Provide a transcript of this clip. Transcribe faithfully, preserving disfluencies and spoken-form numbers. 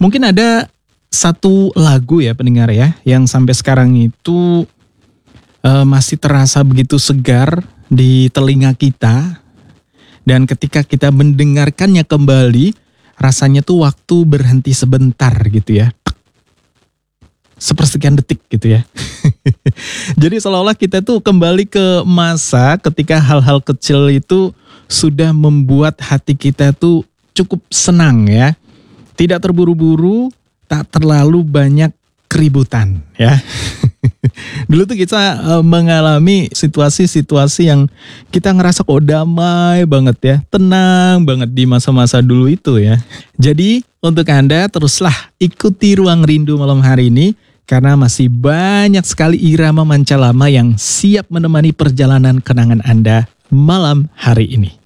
Mungkin ada satu lagu ya pendengar ya, yang sampai sekarang itu uh, masih terasa begitu segar di telinga kita. Dan ketika kita mendengarkannya kembali, rasanya tuh waktu berhenti sebentar gitu ya. Sepersekian detik gitu ya. Jadi seolah-olah kita tuh kembali ke masa ketika hal-hal kecil itu sudah membuat hati kita tuh cukup senang ya. Tidak terburu-buru, tak terlalu banyak keributan ya. Dulu tuh kita uh, mengalami situasi-situasi yang kita ngerasa kok damai banget ya. Tenang banget di masa-masa dulu itu ya. Jadi untuk Anda teruslah ikuti Ruang Rindu malam hari ini. Karena masih banyak sekali irama manca lama yang siap menemani perjalanan kenangan Anda malam hari ini.